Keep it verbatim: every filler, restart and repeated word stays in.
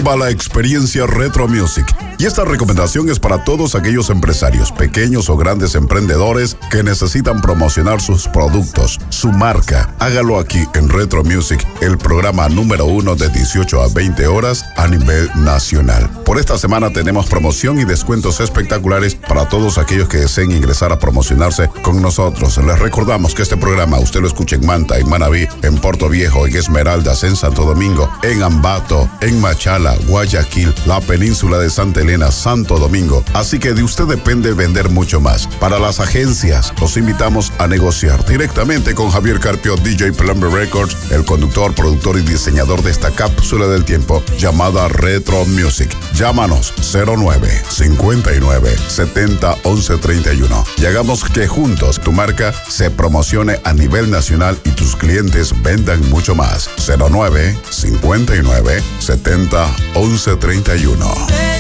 Viva la experiencia Retro Music. Y esta recomendación es para todos aquellos empresarios, pequeños o grandes emprendedores que necesitan promocionar sus productos, su marca. Hágalo aquí en Retro Music, el programa número uno de dieciocho a veinte horas a nivel nacional. Por esta semana tenemos promoción y descuentos espectaculares para todos aquellos que deseen ingresar a promocionarse con nosotros. Les recordamos que este programa usted lo escucha en Manta, en Manabí, en Puerto Viejo, en Esmeraldas, en Santo Domingo, en Ambato, en Machala, Guayaquil, la península de Santa Elena, Santo Domingo. Así que de usted depende vender mucho más. Para las agencias, los invitamos a negociar directamente con Javier Carpio, D J Plumber Records, el conductor, productor y diseñador de esta cápsula del tiempo llamada Retro Music. Llámanos cero nueve, cincuenta y nueve, setenta, once, treinta y uno y hagamos que juntos tu marca se promocione a nivel nacional y tus clientes vendan mucho más. cero nueve, cincuenta y nueve, setenta, once, treinta y uno.